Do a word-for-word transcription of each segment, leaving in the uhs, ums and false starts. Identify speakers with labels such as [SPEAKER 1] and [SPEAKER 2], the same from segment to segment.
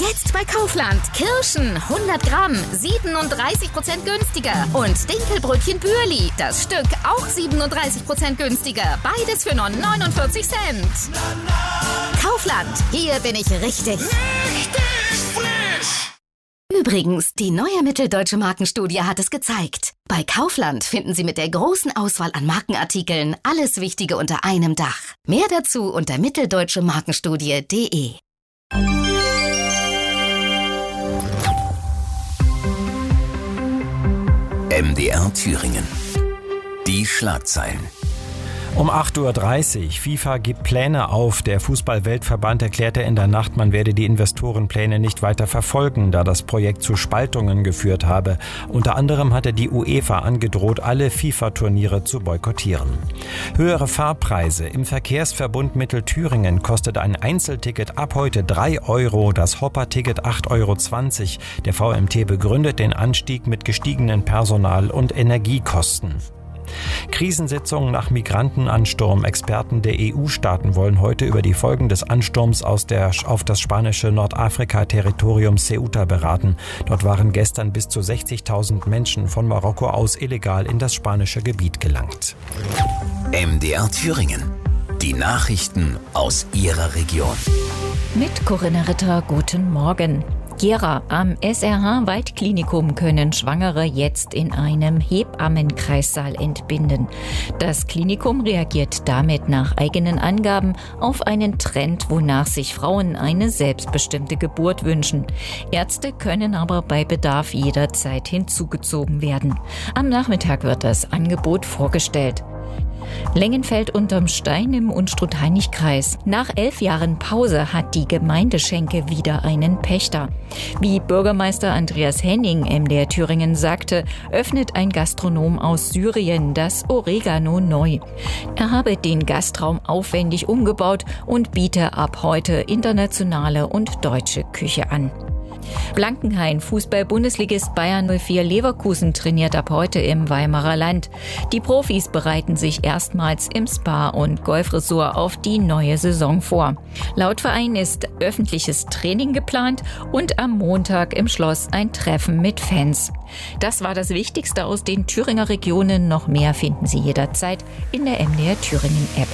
[SPEAKER 1] Jetzt bei Kaufland. Kirschen hundert Gramm, siebenunddreißig Prozent günstiger. Und Dinkelbrötchen Bürli, das Stück auch siebenunddreißig Prozent günstiger. Beides für nur neunundvierzig Cent. Kaufland, hier bin ich richtig.
[SPEAKER 2] Richtig frisch!
[SPEAKER 1] Übrigens, die neue Mitteldeutsche Markenstudie hat es gezeigt. Bei Kaufland finden Sie mit der großen Auswahl an Markenartikeln alles Wichtige unter einem Dach. Mehr dazu unter mitteldeutsche markenstudie punkt de.
[SPEAKER 3] M D R Thüringen. Die Schlagzeilen.
[SPEAKER 4] Um acht Uhr dreißig. FIFA gibt Pläne auf. Der Fußball-Weltverband erklärte in der Nacht, man werde die Investorenpläne nicht weiter verfolgen, da das Projekt zu Spaltungen geführt habe. Unter anderem hatte die UEFA angedroht, alle FIFA-Turniere zu boykottieren. Höhere Fahrpreise. Im Verkehrsverbund Mittelthüringen kostet ein Einzelticket ab heute drei Euro, das Hopper-Ticket acht Euro zwanzig. Der V M T begründet den Anstieg mit gestiegenen Personal- und Energiekosten. Krisensitzung nach Migrantenansturm. Experten der E U-Staaten wollen heute über die Folgen des Ansturms aus der, auf das spanische Nordafrika-Territorium Ceuta beraten. Dort waren gestern bis zu sechzigtausend Menschen von Marokko aus illegal in das spanische Gebiet gelangt.
[SPEAKER 3] M D R Thüringen. Die Nachrichten aus Ihrer Region.
[SPEAKER 5] Mit Corinna Ritter, guten Morgen. Gera, am S R H-Waldklinikum können Schwangere jetzt in einem Hebammenkreissaal entbinden. Das Klinikum reagiert damit nach eigenen Angaben auf einen Trend, wonach sich Frauen eine selbstbestimmte Geburt wünschen. Ärzte können aber bei Bedarf jederzeit hinzugezogen werden. Am Nachmittag wird das Angebot vorgestellt. Lengenfeld unterm Stein im Unstrut-Hainich-Kreis. Nach elf Jahren Pause hat die Gemeinde Schenke wieder einen Pächter. Wie Bürgermeister Andreas Henning M D R Thüringen sagte, öffnet ein Gastronom aus Syrien das Oregano neu. Er habe den Gastraum aufwendig umgebaut und biete ab heute internationale und deutsche Küche an. Blankenhain, Fußball-Bundesligist Bayern null vier Leverkusen trainiert ab heute im Weimarer Land. Die Profis bereiten sich erstmals im Spa- und Golfresort auf die neue Saison vor. Laut Verein ist öffentliches Training geplant und am Montag im Schloss ein Treffen mit Fans. Das war das Wichtigste aus den Thüringer Regionen. Noch mehr finden Sie jederzeit in der M D R Thüringen App.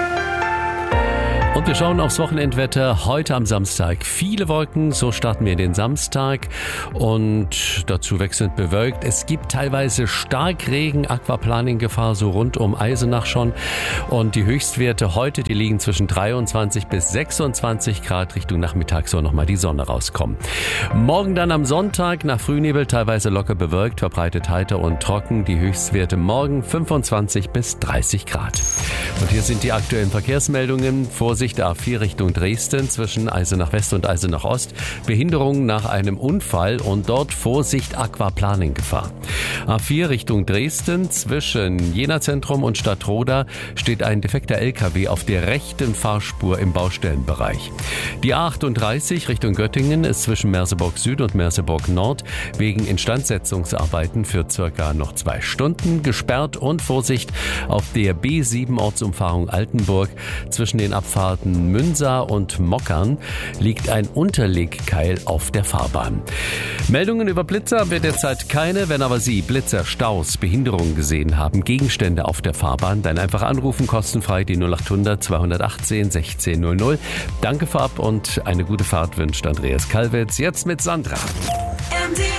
[SPEAKER 6] Und wir schauen aufs Wochenendwetter heute am Samstag. Viele Wolken, so starten wir den Samstag und dazu wechselnd bewölkt. Es gibt teilweise Starkregen, Aquaplaning-Gefahr so rund um Eisenach schon. Und die Höchstwerte heute, die liegen zwischen dreiundzwanzig bis sechsundzwanzig Grad. Richtung Nachmittag soll nochmal die Sonne rauskommen. Morgen dann am Sonntag nach Frühnebel teilweise locker bewölkt, verbreitet heiter und trocken. Die Höchstwerte morgen fünfundzwanzig bis dreißig Grad. Und hier sind die aktuellen Verkehrsmeldungen. Vorsicht A vier Richtung Dresden zwischen Eisenach West und Eisenach Ost. Behinderung nach einem Unfall und dort Vorsicht Aquaplaning-Gefahr. A vier Richtung Dresden zwischen Jena Zentrum und Stadtroda steht ein defekter L K W auf der rechten Fahrspur im Baustellenbereich. Die A achtunddreißig Richtung Göttingen ist zwischen Merseburg Süd und Merseburg Nord wegen Instandsetzungsarbeiten für circa noch zwei Stunden gesperrt und Vorsicht auf der B sieben Ortsumfahrung Altenburg zwischen den Abfahrten Münsa und Mockern liegt ein Unterlegkeil auf der Fahrbahn. Meldungen über Blitzer haben wir derzeit keine. Wenn aber Sie Blitzer, Staus, Behinderungen gesehen haben, Gegenstände auf der Fahrbahn, dann einfach anrufen, kostenfrei die null achthundert zweihundertachtzehn sechzehn null null. Danke vorab und eine gute Fahrt wünscht Andreas Kalwitz. Jetzt mit Sandra.
[SPEAKER 3] M D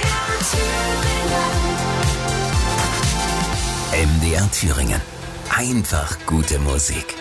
[SPEAKER 3] R Thüringen. M D R Thüringen. Einfach gute Musik.